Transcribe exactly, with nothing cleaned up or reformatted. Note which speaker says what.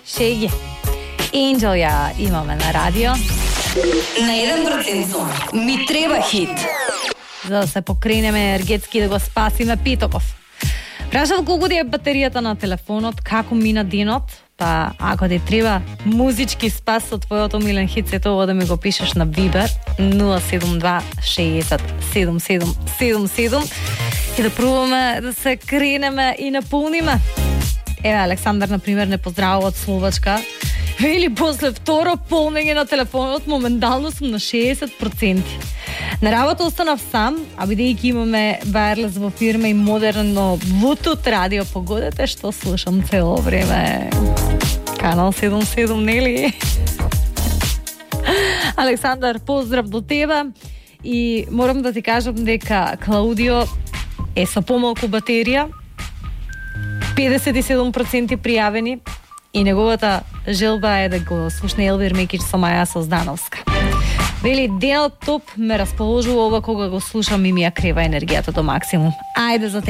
Speaker 1: шеги. Angel ја имаме на радио.
Speaker 2: На еден процент зон. Ми треба хит.
Speaker 1: За да се покренеме енергетски да го спасиме Питоков. Прашав колку ти е батеријата на телефонот, како мина денот, па ако ти треба музички спас со твојот омилен хит, се тоа да ми го пишеш на Viber нула седум два шеесет седум седум седум седум и да пробаме да се кренеме и наполниме. Еве, Александар, например, не поздравува од Словачка. Вели, после второ полнење на телефонот, моментално сум на шеесет проценти. На работа останав сам, а бидејќи имаме wireless во фирма и модерно Bluetooth радио, погодете што слушам цело време. Канал седум седум, нели? Александар, поздрав до тебе и морам да ти кажам дека Клаудио е со помалку батерија, педесет и седум проценти пријавени и неговата желба е да го слушне Елвир Мекич со Маја Создановска. Вели, денот топ ме расположува ова кога го слушам и ми ја крева енергијата до максимум. Ајде за те.